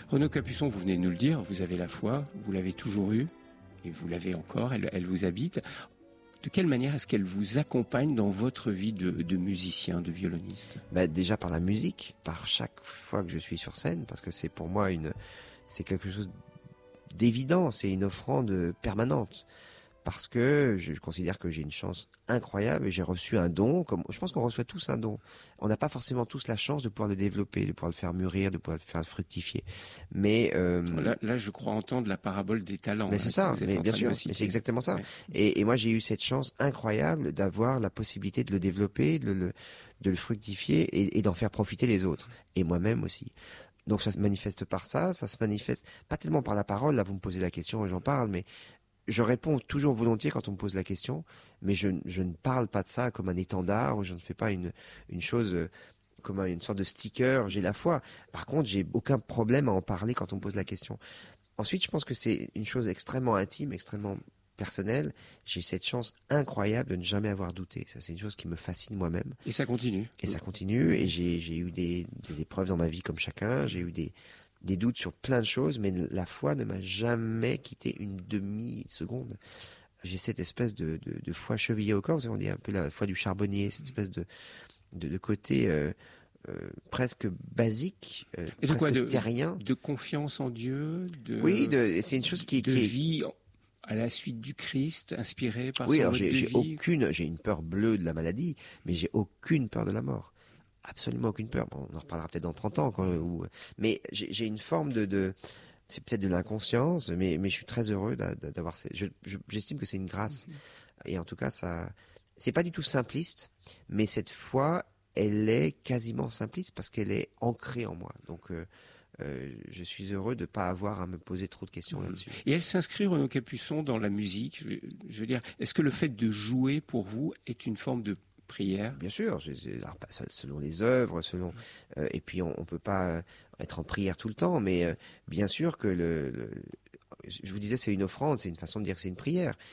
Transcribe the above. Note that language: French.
Renaud Capuçon, vous venez de nous le dire, vous avez la foi, vous l'avez toujours eue, et vous l'avez encore, elle vous habite. De quelle manière est-ce qu'elle vous accompagne dans votre vie de musicien, de violoniste ? Déjà par la musique, par chaque fois que je suis sur scène, parce que c'est pour moi c'est quelque chose d'évident, c'est une offrande permanente. Parce que je considère que j'ai une chance incroyable et j'ai reçu un don, comme je pense qu'on reçoit tous un don. On n'a pas forcément tous la chance de pouvoir le développer, de pouvoir le faire mûrir, de pouvoir le faire fructifier. Mais là, je crois entendre la parabole des talents. Mais c'est ça, mais bien sûr, mais c'est exactement ça. Ouais. Et moi, j'ai eu cette chance incroyable d'avoir la possibilité de le développer, de le fructifier et d'en faire profiter les autres. Et moi-même aussi. Donc ça se manifeste par ça se manifeste pas tellement par la parole, là vous me posez la question et j'en parle, mais je réponds toujours volontiers quand on me pose la question, mais je ne parle pas de ça comme un étendard, ou je ne fais pas une chose comme une sorte de sticker, j'ai la foi. Par contre, j'ai aucun problème à en parler quand on me pose la question. Ensuite, je pense que c'est une chose extrêmement intime, extrêmement personnelle. J'ai cette chance incroyable de ne jamais avoir douté. Ça, c'est une chose qui me fascine moi-même. Et ça continue. Et ça continue, et j'ai eu des épreuves dans ma vie comme chacun, j'ai eu des doutes sur plein de choses, mais la foi ne m'a jamais quitté une demi-seconde. J'ai cette espèce de foi chevillée au corps, on dit un peu la foi du charbonnier, cette espèce de côté presque basique, et de presque terrien. De confiance en Dieu, oui, c'est une chose qui vie à la suite du Christ, inspirée par son mode de vie. J'ai une peur bleue de la maladie, mais j'ai aucune peur de la mort. Absolument aucune peur. Bon, on en reparlera peut-être dans 30 ans. Mais j'ai une forme c'est peut-être de l'inconscience, mais je suis très heureux d'avoir j'estime que c'est une grâce. Et en tout cas, c'est pas du tout simpliste, mais cette foi, elle est quasiment simpliste parce qu'elle est ancrée en moi. Donc, je suis heureux de pas avoir à me poser trop de questions là-dessus. Et elle s'inscrit, Renaud Capuçon, dans la musique. Je veux dire, est-ce que le fait de jouer pour vous est une forme de prière? Bien sûr, alors, selon les œuvres, et puis on peut pas être en prière tout le temps, mais bien sûr que je vous disais c'est une offrande, c'est une façon de dire que c'est une prière.